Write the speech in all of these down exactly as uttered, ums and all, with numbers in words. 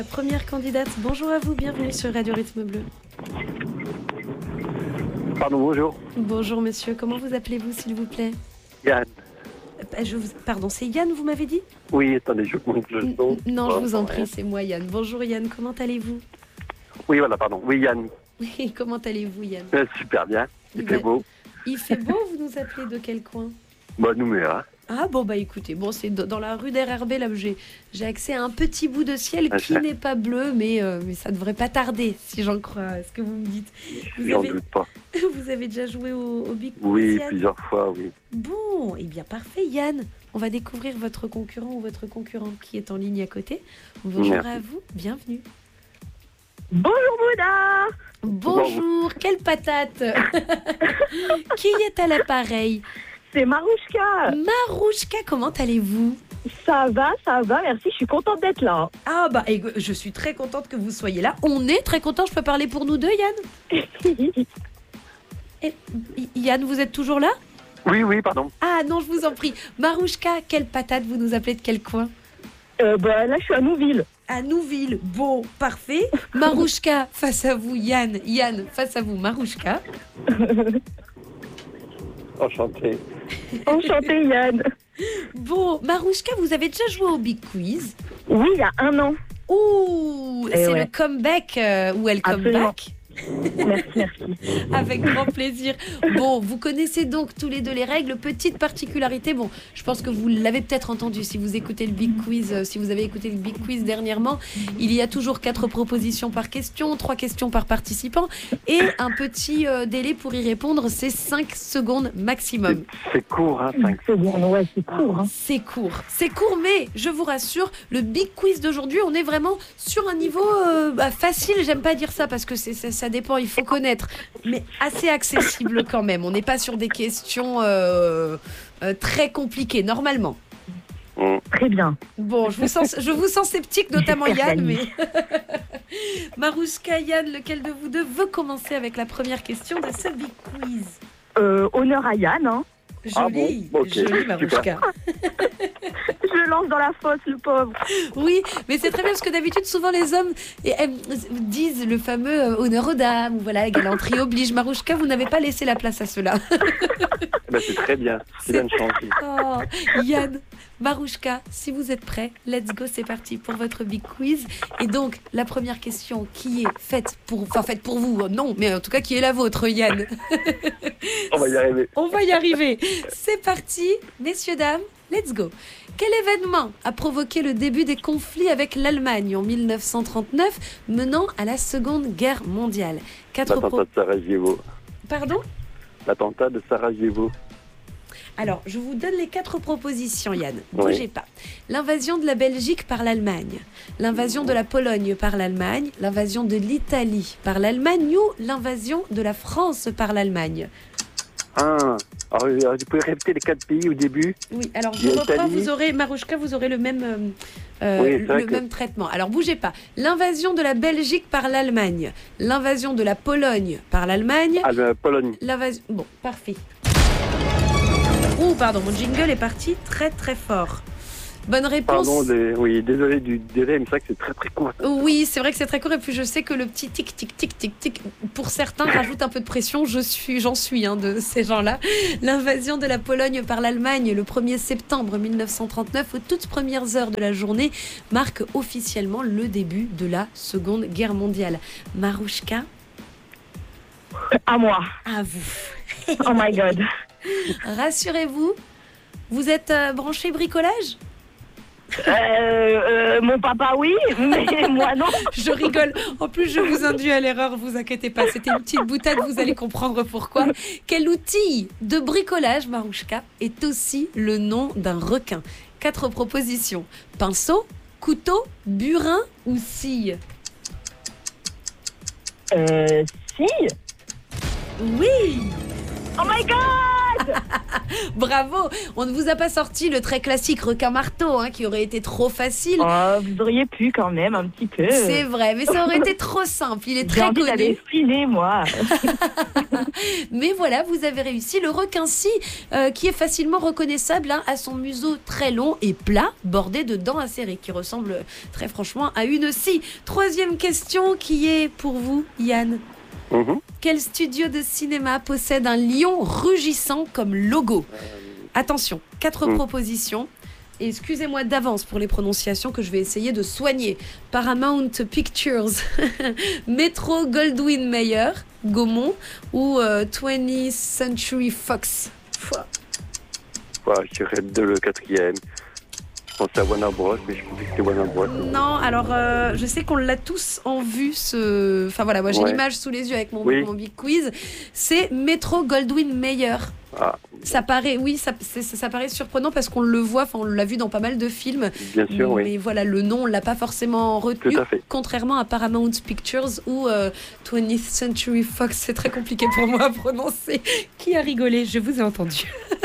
La première candidate, bonjour à vous, bienvenue sur Radio Rythme Bleu. Pardon, bonjour. Bonjour monsieur, comment vous appelez-vous s'il vous plaît? Yann. je vous... Pardon, c'est Yann vous m'avez dit? Oui, attendez, je monte le son. Non, oh, je vous en prie, rien. c'est moi Yann. Bonjour Yann, comment allez-vous? Oui, voilà, pardon. Oui, Yann. Oui, comment allez-vous Yann? Euh, super bien. Il fait Ben, beau. Il fait beau, vous nous appelez de quel coin? Bonne Nouméa. Ah bon bah écoutez, bon c'est dans la rue des R R B là où j'ai, j'ai accès à un petit bout de ciel Ah, qui ça. n'est pas bleu mais, euh, mais ça devrait pas tarder si j'en crois à ce que vous me dites. Vous J'en avez, doute pas. vous avez déjà joué au, au Big Quiz, Oui, Yann? plusieurs fois, oui. Bon, et bien parfait Yann. On va découvrir votre concurrent ou votre concurrente qui est en ligne à côté. Bonjour Merci. à vous, bienvenue. Bonjour Bouddha. Bonjour, quelle patate. Qui est à l'appareil? C'est Marouchka. Marouchka, comment allez-vous? Ça va, ça va, merci, je suis contente d'être là. Ah bah et je suis très contente que vous soyez là. On est très contents, je peux parler pour nous deux Yann? Et, Yann, vous êtes toujours là? Oui, oui, pardon. Ah non, je vous en prie. Marouchka, quelle patate, vous nous appelez de quel coin? euh, bah, là, je suis à Nouville. À Nouville. Bon, parfait. Marouchka, face à vous Yann. Yann, face à vous Marouchka. Enchanté. Enchantée Yann. Bon, Marouchka, vous avez déjà joué au Big Quiz? Oui, il y a un an. Ouh, Eh c'est ouais. le comeback euh, ou elle Absolument. comeback. Merci, merci. Avec grand plaisir. Bon, vous connaissez donc tous les deux les règles. Petite particularité, bon, je pense que vous l'avez peut-être entendu si vous écoutez le Big Quiz, euh, si vous avez écouté le Big Quiz dernièrement. Il y a toujours quatre propositions par question, trois questions par participant et un petit euh, délai pour y répondre, c'est cinq secondes maximum. C'est- C'est court, hein, cinq. Secondes, ouais, c'est court. Hein. C'est court, c'est court, mais je vous rassure, le Big Quiz d'aujourd'hui, on est vraiment sur un niveau euh, bah, facile. J'aime pas dire ça parce que c'est, c'est- ça dépend, il faut connaître, mais assez accessible quand même. On n'est pas sur des questions euh, euh, très compliquées normalement. Hum. Très bien. Bon, je vous sens, je vous sens sceptique, notamment J'espère Yann, mais gagner. Marouchka, Yann, lequel de vous deux veut commencer avec la première question de ce Big Quiz? Euh, honneur à Yann. Hein. Ah Joli, bon, ok, joli Marouchka. Je le lance dans la fosse, le pauvre. Oui, mais c'est très bien parce que d'habitude, souvent les hommes eh, eh, disent le fameux euh, honneur aux dames, ou voilà, la galanterie oblige. Marouchka, vous n'avez pas laissé la place à cela. Ben, c'est très bien. C'est bien de chance. Oh, Yann, Marouchka, si vous êtes prêts, let's go, c'est parti pour votre Big Quiz. Et donc, la première question qui est faite pour, enfin faite pour vous, non, mais en tout cas qui est la vôtre, Yann. On va y arriver. On va y arriver. C'est parti, messieurs, dames, let's go. Quel événement a provoqué le début des conflits avec l'Allemagne en mille neuf cent trente-neuf, menant à la Seconde Guerre mondiale? Quatre L'attentat pro- de Sarajevo. Pardon? L'attentat de Sarajevo. Alors, je vous donne les quatre propositions, Yann. Oui. Bougez pas. L'invasion de la Belgique par l'Allemagne, l'invasion de la Pologne par l'Allemagne, l'invasion de l'Italie par l'Allemagne ou l'invasion de la France par l'Allemagne. Ah, alors, euh, vous pouvez répéter les quatre pays au début? Oui, alors je Il y a reprends, l'Italie. vous aurez, Marouchka, vous aurez le même, euh, euh, Oui, c'est le vrai que- même traitement. Alors bougez pas. L'invasion de la Belgique par l'Allemagne, l'invasion de la Pologne par l'Allemagne, Ah, le Pologne. l'invasion... Bon, parfait. Oh, pardon, mon jingle est parti très très fort. Bonne réponse. Pardon, des- oui, désolé du délai, mais c'est vrai que c'est très très court. Oui, c'est vrai que c'est très court et puis je sais que le petit tic tic tic tic tic pour certains rajoute un peu de pression. Je suis, j'en suis hein, de ces gens-là. L'invasion de la Pologne par l'Allemagne le premier septembre mille neuf cent trente-neuf, aux toutes premières heures de la journée, marque officiellement le début de la Seconde Guerre mondiale. Marouchka, À moi. à vous. Oh my God. Rassurez-vous, vous êtes euh, branché bricolage? Euh, euh, mon papa, oui, mais moi, non. Je rigole. En plus, je vous induis à l'erreur, vous inquiétez pas. C'était une petite boutade, vous allez comprendre pourquoi. Quel outil de bricolage, Marouchka, est aussi le nom d'un requin? Quatre propositions. Pinceau, couteau, burin ou scie? Euh, si. Oui. Oh my God. Bravo. On ne vous a pas sorti le très classique requin-marteau, hein, qui aurait été trop facile. Oh, vous auriez pu quand même un petit peu. C'est vrai, mais ça aurait été trop simple. Il est J'ai très envie connu. d'aller filer, moi. Mais voilà, vous avez réussi. Le requin-ci, euh, qui est facilement reconnaissable, hein, à son museau très long et plat, bordé de dents acérées, qui ressemble très franchement à une scie. Troisième question qui est pour vous, Yann. Mhm. Quel studio de cinéma possède un lion rugissant comme logo? Attention, quatre Mm. propositions. Et excusez-moi d'avance pour les prononciations que je vais essayer de soigner. Paramount Pictures, Metro Goldwyn Mayer, Gaumont ou euh, twentieth Century Fox. Pouah. Ouais, je dirais de le quatrième. Je pensais à Warner Bros, mais je pensais que c'était Warner Bros. Non, alors euh, je sais qu'on l'a tous en vue. Ce... Enfin voilà, moi j'ai Ouais. l'image sous les yeux avec mon, Oui. mon big quiz. C'est Metro Goldwyn Mayer. Ah, Ça paraît, oui, ça, c'est- ça, ça paraît surprenant parce qu'on le voit, enfin on l'a vu dans pas mal de films. bien sûr, mais oui. voilà, le nom, on l'a pas forcément retenu. Tout à fait. Contrairement à Paramount Pictures ou euh, twentieth Century Fox, c'est très compliqué pour moi à prononcer. Qui a rigolé? Je vous ai entendu.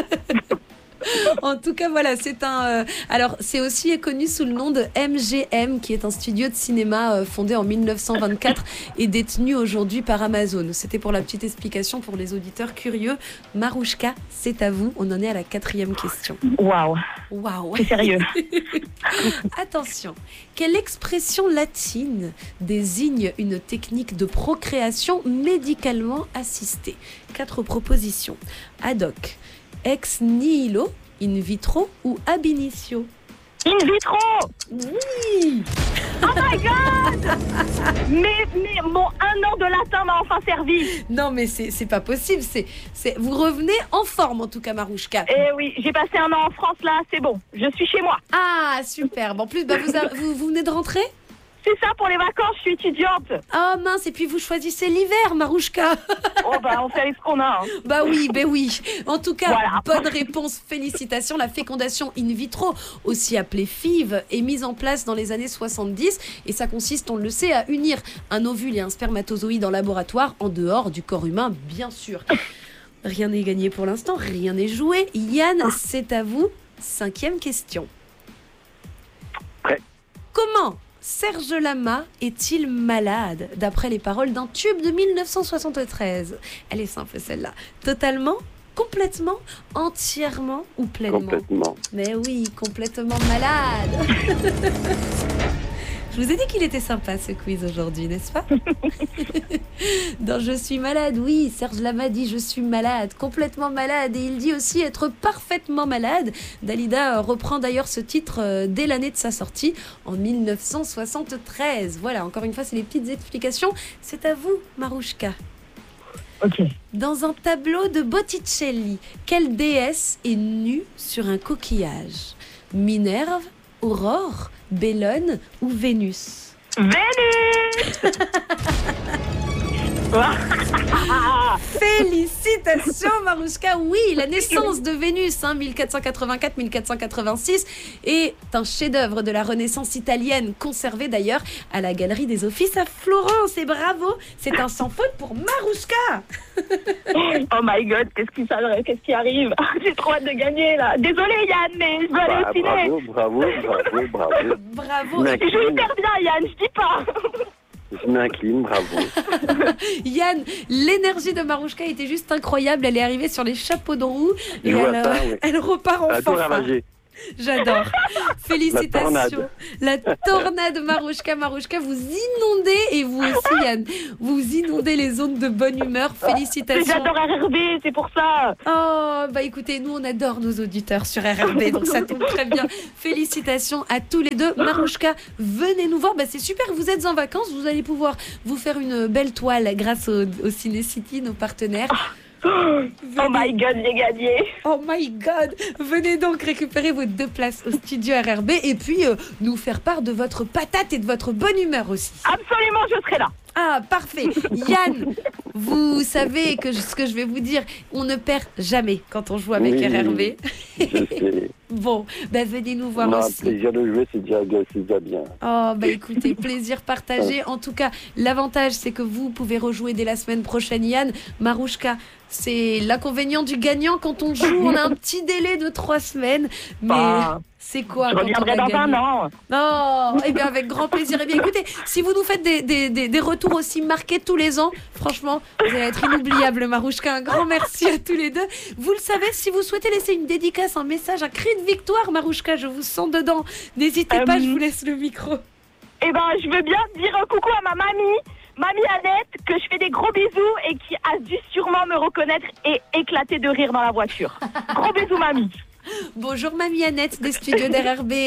En tout cas, voilà, c'est un. euh, alors, c'est aussi connu sous le nom de M G M, qui est un studio de cinéma euh, fondé en mille neuf cent vingt-quatre et détenu aujourd'hui par Amazon. C'était pour la petite explication pour les auditeurs curieux. Marouchka, c'est à vous. On en est à la quatrième question. Waouh, Waouh! c'est sérieux. Attention, quelle expression latine désigne une technique de procréation médicalement assistée? Quatre propositions. Ad hoc, ex nihilo, in vitro ou ab initio? In vitro. Oui! Oh my god. mais, mais mon un an de latin m'a enfin servi. Non, mais c'est c'est pas possible. C'est c'est vous revenez en forme, en tout cas, Marouchka. Eh oui, j'ai passé un an en France là, c'est bon. Je suis chez moi. Ah, superbe. En plus, bah, vous, a- vous, vous venez de rentrer? C'est ça pour les vacances, je suis étudiante. Oh mince, et puis vous choisissez l'hiver, Marouchka. Oh bah on fait avec ce qu'on a. Hein. Bah oui, bah oui. En tout cas, Voilà. bonne réponse, félicitations. La fécondation in vitro, aussi appelée F I V, est mise en place dans les années soixante-dix et ça consiste, on le sait, à unir un ovule et un spermatozoïde en laboratoire en dehors du corps humain, bien sûr. Rien n'est gagné pour l'instant, rien n'est joué. Yann, c'est à vous. Cinquième question. Prêt. Comment Serge Lama est-il malade, d'après les paroles d'un tube de mille neuf cent soixante-treize? Elle est simple celle-là. Totalement, complètement, entièrement ou pleinement? Complètement. Mais oui, complètement malade. Je vous ai dit qu'il était sympa ce quiz aujourd'hui, n'est-ce pas? Dans Je suis malade, oui, Serge Lama dit je suis malade, complètement malade, et il dit aussi être parfaitement malade. Dalida reprend d'ailleurs ce titre euh, dès l'année de sa sortie, en mille neuf cent soixante-treize. Voilà, encore une fois, c'est les petites explications. C'est à vous, Marouchka. Ok. Dans un tableau de Botticelli, quelle déesse est nue sur un coquillage? Minerve, Aurore, Bellone ou Vénus? Vénus. Félicitations Marouchka, oui, la naissance de Vénus, hein, mille quatre cent quatre-vingt-quatre mille quatre cent quatre-vingt-six, est un chef-d'œuvre de la Renaissance italienne, conservé d'ailleurs à la Galerie des Offices à Florence. Et bravo, c'est un sans faute pour Marouchka. Oh my god, qu'est-ce qui, ça- qu'est-ce qui arrive? J'ai trop hâte de gagner là. Désolée Yann, mais je dois aller Bah, au ciné. bravo, bravo, bravo, bravo. Bravo. Mais- Tu joues hyper bien Yann, je dis pas. Je m'incline, bravo. Yann, l'énergie de Marouchka était juste incroyable. Elle est arrivée sur les chapeaux de roue et Je vois elle, ça, euh, oui. elle repart en La tour fanfare. ravagée. J'adore. Félicitations. La tornade. La tornade Marouchka. Marouchka, vous inondez, et vous aussi Yann, vous inondez les zones de bonne humeur. Félicitations. J'adore R R B, c'est pour ça. Oh, bah écoutez, nous on adore nos auditeurs sur R R B, donc ça tombe très bien. Félicitations à tous les deux. Marouchka, venez nous voir. Bah c'est super, vous êtes en vacances, vous allez pouvoir vous faire une belle toile grâce au, au Ciné City, nos partenaires. Oh my god, j'ai gagné. Oh my god! Venez donc récupérer vos deux places au studio R R B et puis euh, nous faire part de votre patate et de votre bonne humeur aussi. Absolument, je serai là. Ah, parfait. Yann, vous savez que je- ce que je vais vous dire, on ne perd jamais quand on joue avec Oui, R R B. Je sais. Bon, bah venez nous voir Non, aussi. plaisir de jouer, c'est déjà, c'est déjà bien. Oh, bah écoutez, plaisir partagé. En tout cas, l'avantage, c'est que vous pouvez rejouer dès la semaine prochaine. Yann, Marouchka, C'est l'inconvénient du gagnant quand on joue. On a un petit délai de trois semaines. Mais Bah, c'est quoi je quand on reviendrai a dans gagné? un an. Non, eh bien avec grand plaisir. Eh bien écoutez, si vous nous faites des, des, des, des retours aussi marqués tous les ans, franchement, vous allez être inoubliable, Marouchka. Un grand merci à tous les deux. Vous le savez, si vous souhaitez laisser une dédicace, un message, un cri de victoire, Marouchka, je vous sens dedans. N'hésitez pas, Euh, je vous laisse le micro. Eh ben, je veux bien dire un coucou à ma mamie, mamie Annette, que je fais des gros bisous et qui a dû sûrement me reconnaître et éclater de rire dans la voiture. Gros bisous, mamie. Bonjour Mamie Annette des studios d'R R B.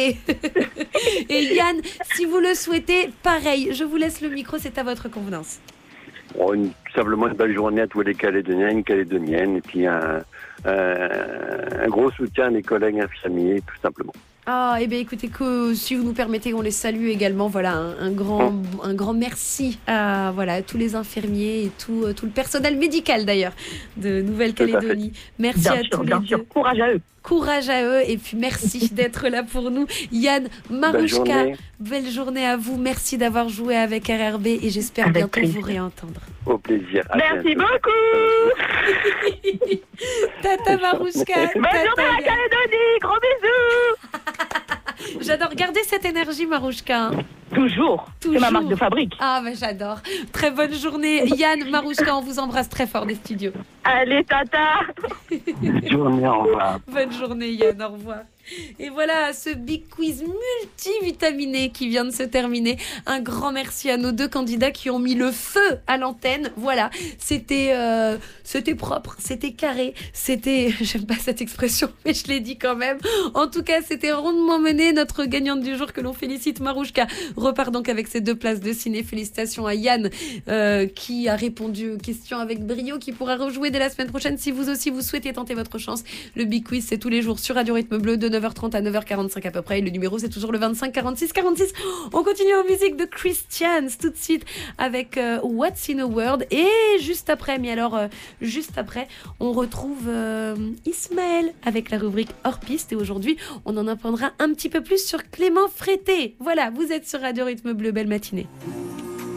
Et Yann, si vous le souhaitez, pareil, je vous laisse le micro, c'est à votre convenance. Bon, une- tout simplement une belle journée à tous les Calédoniens, une Calédonienne, et puis un, un, un gros soutien à mes collègues infirmiers, tout simplement. Ah, eh bien écoutez, que si vous nous permettez, on les salue également. Voilà, un, un grand, un grand merci à voilà, à tous les infirmiers et tout, euh, tout le personnel médical d'ailleurs de Nouvelle-Calédonie. Merci Bien à sûr, tous bien les sûr. deux. Courage à eux. Courage à eux et puis merci d'être là pour nous. Yann, Belle Marouchka, journée, belle journée à vous. Merci d'avoir joué avec R R B et j'espère Avec bientôt plaisir. vous réentendre. au plaisir. À Merci bientôt. beaucoup. Tata Marouchka, Bonne tata journée à la Yann. Calédonie. Gros bisous. J'adore garder cette énergie, Marouchka. hein. Toujours. C'est ma Toujours. marque de fabrique. Ah, mais j'adore. Très bonne journée. Yann, Marouchka, on vous embrasse très fort des studios. Allez, tata. Bonne journée, au revoir. Bonne journée, Yann. Au revoir. Et voilà, ce big quiz multivitaminé qui vient de se terminer. Un grand merci à nos deux candidats qui ont mis le feu à l'antenne. Voilà, c'était euh, c'était propre, c'était carré, c'était... J'aime pas cette expression, mais je l'ai dit quand même. En tout cas, c'était rondement mené. Notre gagnante du jour que l'on félicite, Marouchka, repart donc avec ses deux places de ciné. Félicitations à Yann euh, qui a répondu aux questions avec brio, qui pourra rejouer dès la semaine prochaine. Si vous aussi vous souhaitez tenter votre chance, le Big Quiz c'est tous les jours sur Radio Rythme Bleu de neuf heures trente à neuf heures quarante-cinq à peu près. Et le numéro c'est toujours le vingt-cinq quarante-six quarante-six. On continue en musique de Christians tout de suite avec euh, What's in a World. Et juste après, mais alors euh, juste après, on retrouve euh, Ismaël avec la rubrique Hors Piste. Et aujourd'hui, on en apprendra un petit peu plus sur Clément Frété. Voilà, vous êtes sur Radio Rythme Bleu. Belle matinée.